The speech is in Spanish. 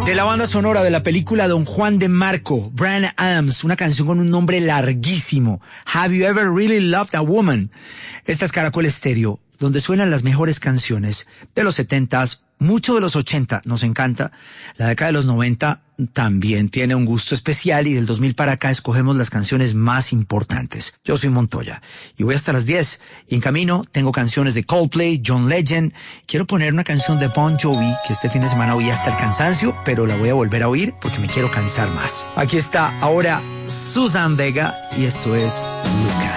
De la banda sonora de la película Don Juan de Marco, Bryan Adams, una canción con un nombre larguísimo, Have You Ever Really Loved a Woman? Esta es Caracol Estéreo, donde suenan las mejores canciones de los 70s, mucho de los 80 nos encanta, la década de los 90 también tiene un gusto especial y del 2000 para acá escogemos las canciones más importantes. Yo soy Montoya y voy hasta las 10 y en camino tengo canciones de Coldplay, John Legend. Quiero poner una canción de Bon Jovi que este fin de semana oí hasta el cansancio, pero la voy a volver a oír porque me quiero cansar más. Aquí está ahora Suzanne Vega y esto es Luca.